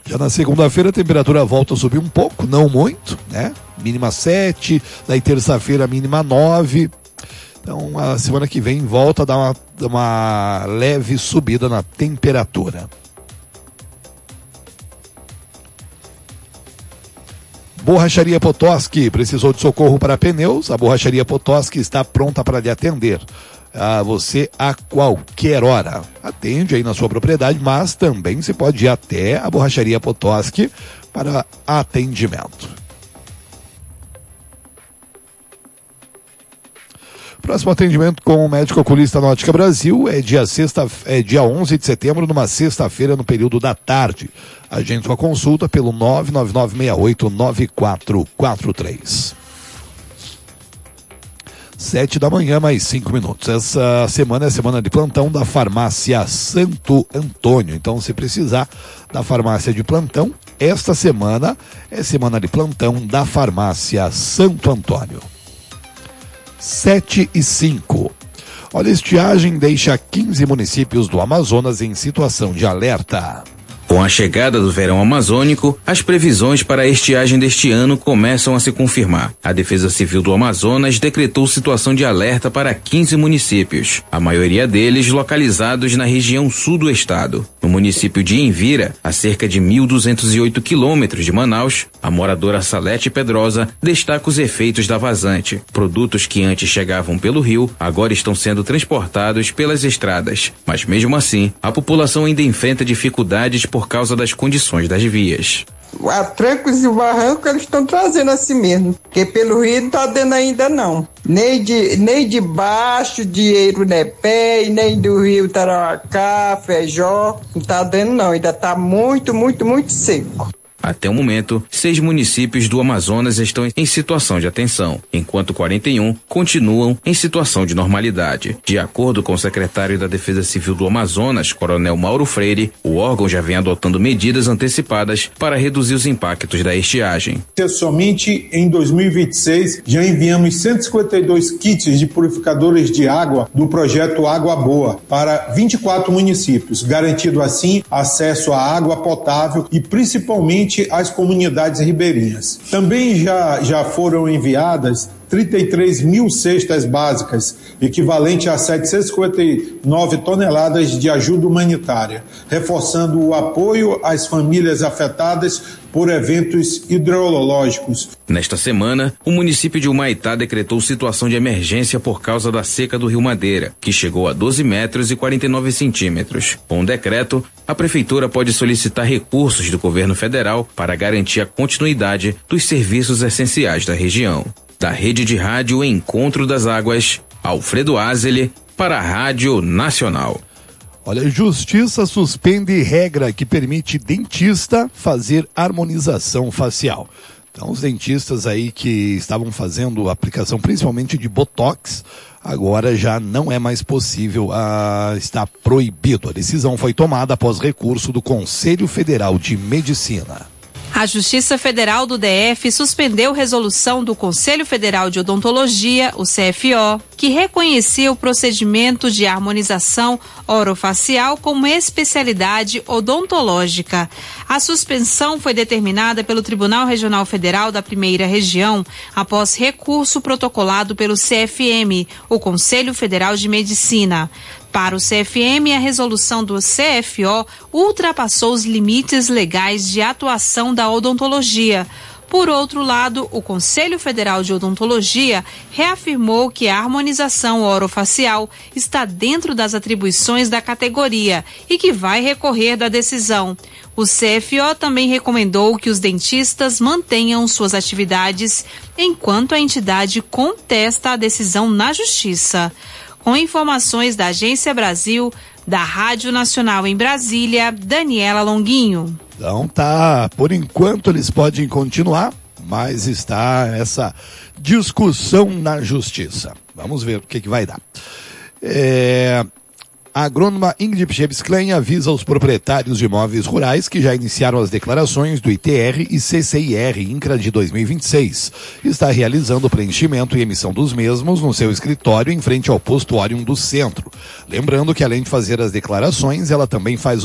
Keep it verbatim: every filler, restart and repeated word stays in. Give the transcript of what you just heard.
Já na segunda-feira a temperatura volta a subir um pouco, não muito, né? Mínima sete, daí terça-feira mínima nove. Então a semana que vem volta a dar uma, uma leve subida na temperatura. Borracharia Potosky, precisou de socorro para pneus? A Borracharia Potosky está pronta para lhe atender. A você a qualquer hora. Atende aí na sua propriedade, mas também você pode ir até a Borracharia Potosky para atendimento. Próximo atendimento com o médico oculista na Ótica Brasil é dia, sexta, é dia onze de setembro, numa sexta-feira, no período da tarde. Agende sua consulta pelo nove nove nove seis oito nove quatro quatro três. Sete da manhã, mais cinco minutos. Essa semana é a semana de plantão da farmácia Santo Antônio. Então, se precisar da farmácia de plantão, esta semana é semana de plantão da farmácia Santo Antônio. Sete e cinco. Olha, a estiagem deixa quinze municípios do Amazonas em situação de alerta. Com a chegada do verão amazônico, as previsões para a estiagem deste ano começam a se confirmar. A Defesa Civil do Amazonas decretou situação de alerta para quinze municípios, a maioria deles localizados na região sul do estado. No município de Envira, a cerca de mil duzentos e oito quilômetros de Manaus, a moradora Salete Pedrosa destaca os efeitos da vazante. Produtos que antes chegavam pelo rio, agora estão sendo transportados pelas estradas. Mas mesmo assim, a população ainda enfrenta dificuldades por causa das condições das vias. A trancos e o barranco eles estão trazendo assim mesmo, porque pelo rio não tá dando ainda não. Nem de, nem de baixo, de Eirunepé, nem do rio Tarauacá, Feijó, não tá dando não, ainda tá muito, muito, muito seco. Até o momento, seis municípios do Amazonas estão em situação de atenção, enquanto quarenta e um continuam em situação de normalidade. De acordo com o secretário da Defesa Civil do Amazonas, Coronel Mauro Freire, o órgão já vem adotando medidas antecipadas para reduzir os impactos da estiagem. Somente em dois mil e vinte e seis, já enviamos cento e cinquenta e dois kits de purificadores de água do projeto Água Boa para vinte e quatro municípios, garantindo assim acesso à água potável e principalmente às comunidades ribeirinhas. Também já, já foram enviadas trinta e três mil cestas básicas, equivalente a setecentas e cinquenta e nove toneladas de ajuda humanitária, reforçando o apoio às famílias afetadas por eventos hidrológicos. Nesta semana, o município de Humaitá decretou situação de emergência por causa da seca do Rio Madeira, que chegou a doze metros e quarenta e nove centímetros. Com o decreto, a prefeitura pode solicitar recursos do governo federal para garantir a continuidade dos serviços essenciais da região. Da Rede de Rádio Encontro das Águas, Alfredo Azeli, para a Rádio Nacional. Olha, Justiça suspende regra que permite dentista fazer harmonização facial. Então, os dentistas aí que estavam fazendo aplicação principalmente de Botox, agora já não é mais possível, ah, está proibido. A decisão foi tomada após recurso do Conselho Federal de Medicina. A Justiça Federal do D F suspendeu resolução do Conselho Federal de Odontologia, o C F O, que reconhecia o procedimento de harmonização orofacial como especialidade odontológica. A suspensão foi determinada pelo Tribunal Regional Federal da Primeira Região após recurso protocolado pelo C F M, o Conselho Federal de Medicina. Para o C F M, a resolução do C F O ultrapassou os limites legais de atuação da odontologia. Por outro lado, o Conselho Federal de Odontologia reafirmou que a harmonização orofacial está dentro das atribuições da categoria e que vai recorrer da decisão. O C F O também recomendou que os dentistas mantenham suas atividades enquanto a entidade contesta a decisão na Justiça. Com informações da Agência Brasil, da Rádio Nacional em Brasília, Daniela Longuinho. Então tá, por enquanto eles podem continuar, mas está essa discussão na Justiça. Vamos ver o que, que vai dar. É... A agrônoma Ingrid Pchebsklein avisa os proprietários de imóveis rurais que já iniciaram as declarações do I T R e C C I R INCRA de dois mil e vinte e seis. Está realizando o preenchimento e emissão dos mesmos no seu escritório em frente ao posto Orion do centro. Lembrando que além de fazer as declarações, ela também faz